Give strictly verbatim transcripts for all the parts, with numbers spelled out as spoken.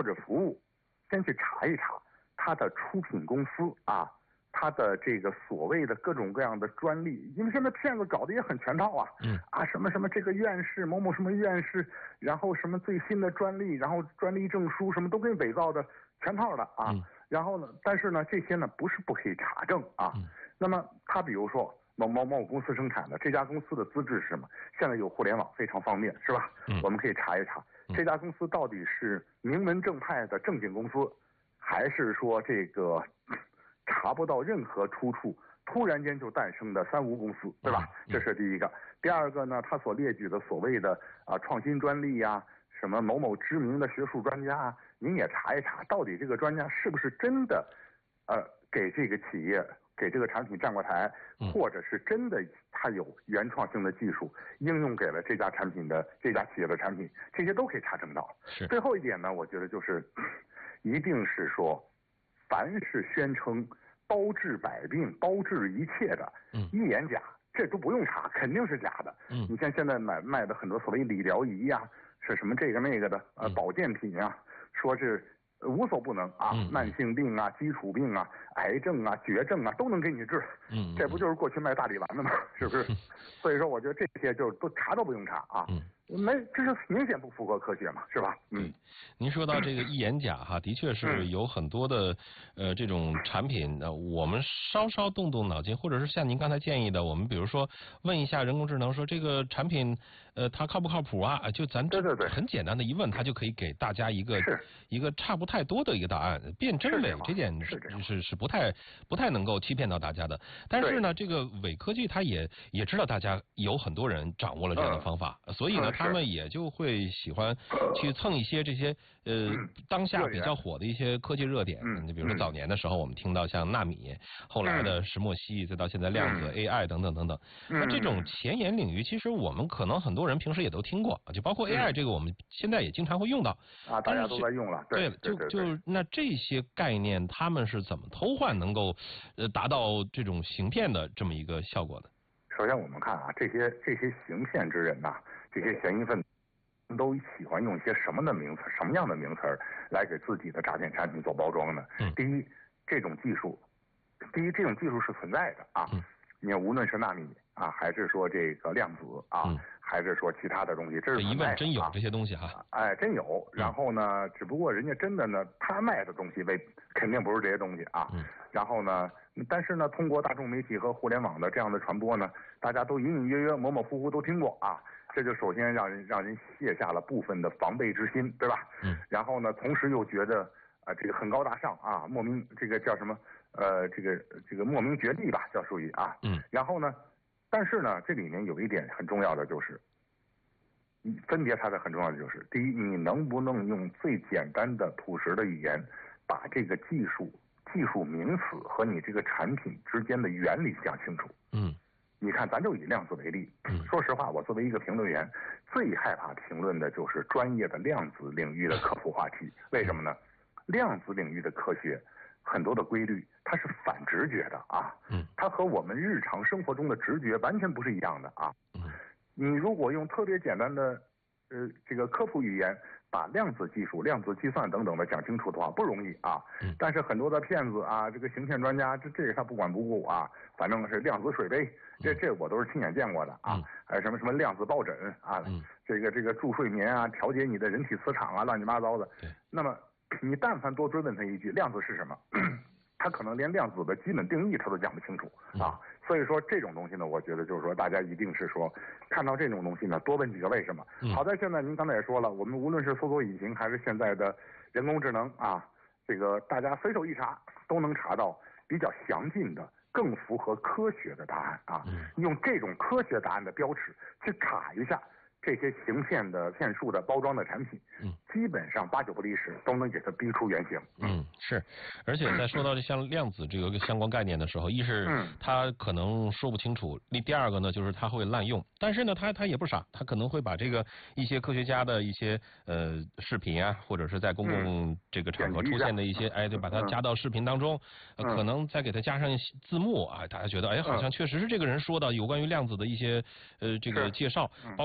者服务，先去查一查它的出品公司啊，它的这个所谓的各种各样的专利，因为现在骗子搞得也很全套啊， 嗯啊什么什么这个院士某某什么院士，然后什么最新的专利，然后专利证书什么都给你伪造的全套的啊， 嗯、 然后呢，但是呢这些呢不是不可以查证啊， 嗯、 那么他比如说某某某公司生产的这家公司的资质是什么？现在有互联网非常方便，是吧？ 嗯、 我们可以查一查这家公司到底是名门正派的正经公司，还是说这个查不到任何出处，突然间就诞生的三无公司，对吧？这是第一个。第二个呢，他所列举的所谓的啊创新专利呀、啊，什么某某知名的学术专家啊，您也查一查，到底这个专家是不是真的呃给这个企业给这个产品站过台，或者是真的他有原创性的技术应用给了这家产品的这家企业的产品，这些都可以查证到。 是。最后一点呢，我觉得就是一定是说，凡是宣称包治百病、包治一切的， 嗯， 一言假，这都不用查，肯定是假的。 嗯， 你像现在买卖的很多所谓理疗仪呀、啊，是什么这个那个的呃保健品啊，说是无所不能啊， 嗯、 慢性病啊、基础病啊、癌症啊、绝症啊都能给你治。 嗯， 这不就是过去卖大力丸的吗？是不是？所以说，我觉得这些就是都查都不用查啊。 嗯。 没，这是明显不符合科学嘛，是吧？嗯， 您说到这个一言假哈，的确是有很多的呃这种产品，呃，我们稍稍动动脑筋，或者是像您刚才建议的，我们比如说问一下人工智能，说这个产品呃它靠不靠谱啊？就咱对对对， 很简单的一问，它就可以给大家一个一个差不太多的一个答案。辨真伪这点是是是不太不太能够欺骗到大家的。但是呢，这个伪科技它也也知道大家有很多人掌握了这样的方法，嗯、所以呢。他们也就会喜欢去蹭一些这些呃当下比较火的一些科技热点。你比如说早年的时候，我们听到像纳米，后来的石墨烯，再到现在量子 A I 等等等等。那这种前沿领域，其实我们可能很多人平时也都听过，就包括 A I 这个，我们现在也经常会用到啊，大家都在用了。对， 就就那这些概念，他们是怎么偷换能够呃达到这种行骗的这么一个效果的？ 首先我们看啊，这些这些行骗之人呐、啊。这些嫌疑分子都喜欢用一些什么的名词、什么样的名词来给自己的诈骗产品做包装呢？ 嗯、 第一，这种技术，第一，这种技术是存在的啊。 嗯、 你看，无论是纳米啊，还是说这个量子啊， 嗯、 还是说其他的东西，这是一问真有这些东西哈、 啊。哎，真有。然后呢，只不过人家真的呢，他卖的东西为肯定不是这些东西啊。 嗯、 然后呢，但是呢，通过大众媒体和互联网的这样的传播呢，大家都隐隐约约、模模糊糊都听过啊。这就首先让人让人卸下了部分的防备之心，对吧？ 嗯。 然后呢，同时又觉得啊、呃，这个很高大上啊，莫名这个叫什么呃，这个这个莫名觉厉吧，叫属于啊。 嗯。 然后呢，但是呢，这里面有一点很重要的就是，分别它的很重要的就是，第一，你能不能用最简单的朴实的语言，把这个技术技术名词和你这个产品之间的原理讲清楚？ 嗯。 你看，咱就以量子为例。 嗯、 说实话，我作为一个评论员，最害怕评论的就是专业的量子领域的科普话题。为什么呢？量子领域的科学很多的规律，它是反直觉的啊。 嗯。 它和我们日常生活中的直觉完全不是一样的啊。 嗯。 你如果用特别简单的呃这个科普语言，把量子技术、量子计算等等的讲清楚的话，不容易啊。 嗯。 但是很多的骗子啊，这个行骗专家，这这个他不管不顾啊，反正是量子水杯，这这我都是亲眼见过的啊。还有、嗯、什么什么量子抱枕啊， 嗯、 这个这个助睡眠啊，调节你的人体磁场啊，乱七八糟的。 对。 那么你但凡多追问他一句，量子是什么？他可能连量子的基本定义他都讲不清楚啊。 嗯、 所以说这种东西呢，我觉得就是说大家一定是说看到这种东西呢，多问几个为什么。 嗯、 好在现在您刚才也说了，我们无论是搜索引擎还是现在的人工智能啊，这个大家随手一查都能查到比较详尽的、更符合科学的答案啊。 嗯、 用这种科学答案的标尺去卡一下这些行骗的、骗术的、包装的产品， 嗯， 基本上八九不离十，都能给它逼出原形。 嗯，是，而且在说到这像量子这个相关概念的时候，一是他可能说不清楚，第二个呢就是他会滥用，但是呢他他也不傻，他可能会把这个一些科学家的一些呃视频啊，或者是在公共这个场合出现的一些，哎，就把它加到视频当中，呃、可能再给它加上字幕啊，大家觉得哎好像确实是这个人说的有关于量子的一些呃这个介绍，包括这个产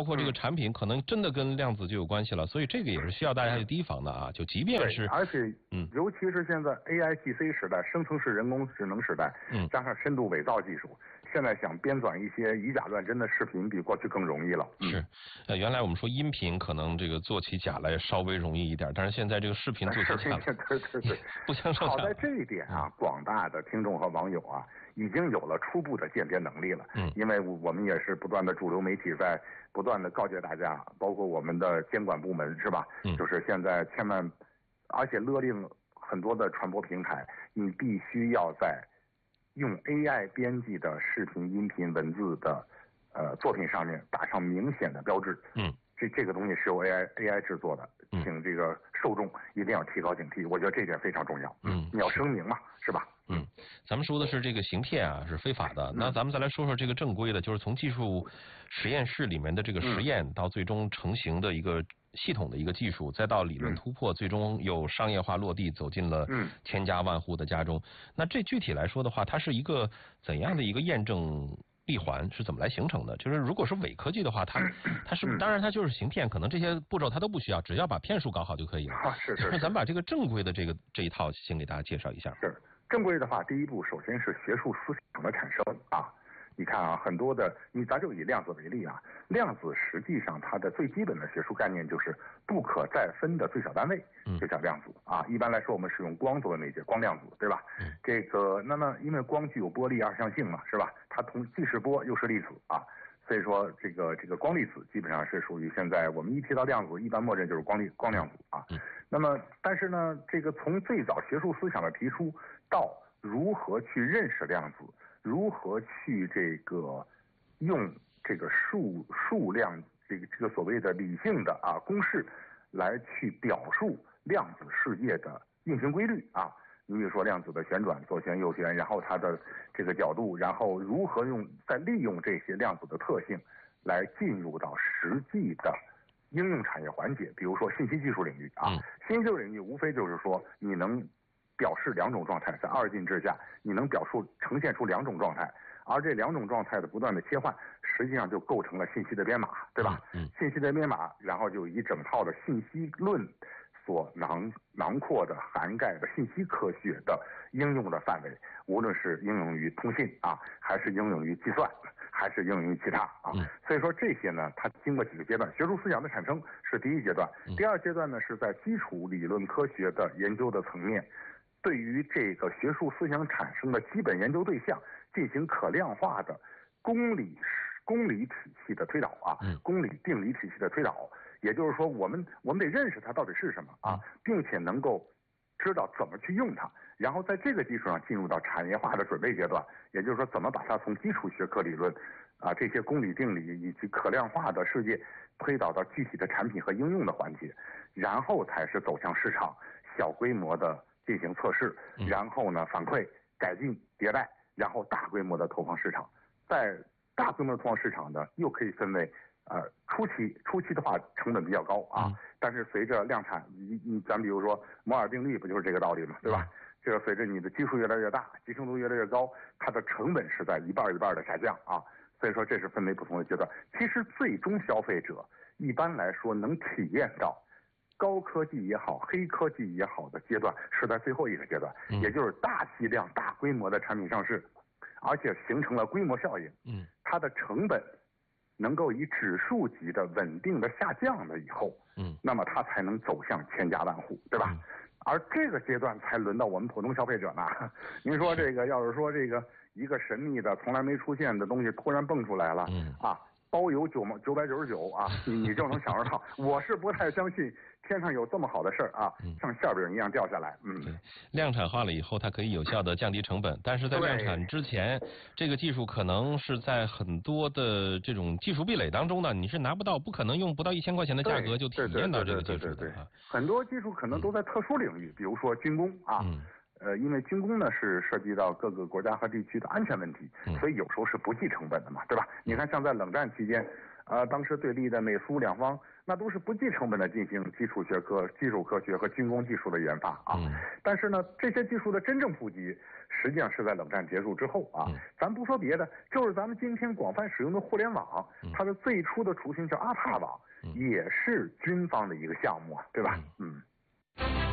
产品可能真的跟量子就有关系了，所以这个也是需要大家去提防的啊。就即便是， 而且，嗯，尤其是现在 A I G C 时代，生成式人工智能时代，嗯，加上深度伪造技术，现在想编纂一些以假乱真的视频，比过去更容易了。 嗯、是，呃，原来我们说音频可能这个做起假来稍微容易一点，但是现在这个视频做起假， 对对对， 不相上下。 好在这一点啊，广大的听众和网友啊，已经有了初步的鉴别能力了。嗯，因为我们也是不断的主流媒体在不断的告诫大家，包括我们的监管部门是吧？嗯，就是现在千万，而且勒令很多的传播平台，你必须要在用 A I 编辑的视频、音频、文字的呃作品上面打上明显的标志。嗯，这这个东西是由 A I A I 制作的，请这个受众一定要提高警惕。我觉得这点非常重要。嗯，你要声明嘛，是吧？ 嗯，咱们说的是这个行骗啊是非法的，那咱们再来说说这个正规的，就是从技术实验室里面的这个实验到最终成型的一个系统的一个技术，再到理论突破，最终有商业化落地，走进了千家万户的家中。那这具体来说的话，它是一个怎样的一个验证闭环是怎么来形成的？就是如果是伪科技的话，它它是当然它就是行骗，可能这些步骤它都不需要，只要把骗术搞好就可以了。 啊，是是。 咱们把这个正规的这个这一套先给大家介绍一下。 是正规的话，第一步首先是学术思想的产生啊。你看啊，很多的，你咱就以量子为例啊，量子实际上它的最基本的学术概念就是不可再分的最小单位，就叫量子啊。一般来说，我们使用光作为媒介，光量子，对吧？嗯、这个，那么因为光具有波粒二象性嘛，是吧？它同既是波又是粒子啊，所以说这个这个光粒子基本上是属于现在我们一提到量子，一般默认就是光粒光量子啊。嗯、那么，但是呢，这个从最早学术思想的提出到如何去认识量子。如何去这个用这个数数量这个这个所谓的理性的啊公式来去表述量子世界的运行规律啊？你比如说量子的旋转、左旋、右旋，然后它的这个角度，然后如何用再利用这些量子的特性来进入到实际的应用产业环节，比如说信息技术领域啊。信息技术领域无非就是说你能表示两种状态，在二进制下，你能表述呈现出两种状态，而这两种状态的不断的切换，实际上就构成了信息的编码，对吧？嗯，信息的编码，然后就一整套的信息论所囊囊括的、涵盖的信息科学的应用的范围，无论是应用于通信啊，还是应用于计算，还是应用于其他啊。嗯、所以说这些呢，它经过几个阶段，学术思想的产生是第一阶段，第二阶段呢是在基础理论科学的研究的层面。对于这个学术思想产生的基本研究对象进行可量化的公理公理体系的推导啊，公理定理体系的推导，也就是说，我们我们得认识它到底是什么啊，并且能够知道怎么去用它，然后在这个基础上进入到产业化的准备阶段，也就是说，怎么把它从基础学科理论啊这些公理定理以及可量化的世界推导到具体的产品和应用的环节，然后才是走向市场小规模的进行测试，然后呢反馈、改进、迭代，然后大规模的投放市场。在大规模的投放市场呢，又可以分为呃初期，初期的话成本比较高啊，嗯、但是随着量产，你你咱比如说摩尔定律不就是这个道理嘛，对吧？这个随着你的基数越来越大，集成度越来越高，它的成本是在一半一半的下降啊。所以说这是分为不同的阶段。其实最终消费者一般来说能体验到高科技也好，黑科技也好的阶段是在最后一个阶段，嗯、也就是大批量、大规模的产品上市，而且形成了规模效应。嗯，它的成本能够以指数级的稳定的下降了以后，嗯，那么它才能走向千家万户，对吧？嗯、而这个阶段才轮到我们普通消费者呢。您说这个，要是说这个一个神秘的、从来没出现的东西突然蹦出来了，嗯啊。包邮九毛九百九十九啊，你你就能享受到。我是不太相信天上有这么好的事儿啊，像馅饼一样掉下来。嗯， 对，量产化了以后，它可以有效的降低成本，但是在量产之前，这个技术可能是在很多的这种技术壁垒当中呢，你是拿不到，不可能用不到一千块钱的价格就体验到这个技术的。 很多技术可能都在特殊领域，嗯、比如说军工啊。嗯呃，因为军工呢是涉及到各个国家和地区的安全问题，嗯、所以有时候是不计成本的嘛，对吧？你看，像在冷战期间，呃，当时对立的美苏两方那都是不计成本的进行基础学科、基础科学和军工技术的研发啊。 嗯、 但是呢，这些技术的真正普及，实际上是在冷战结束之后啊。 嗯、 咱不说别的，就是咱们今天广泛使用的互联网， 嗯、 它的最初的雏形叫阿帕网， 嗯、 也是军方的一个项目啊，对吧？嗯。嗯